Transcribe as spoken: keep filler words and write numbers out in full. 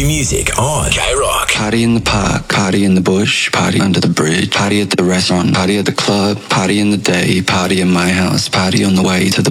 new music on K-Rock. Party in the park, party in the bush, party under the bridge, party at the restaurant, party at the club, party in the day, party in my house, party on the way to the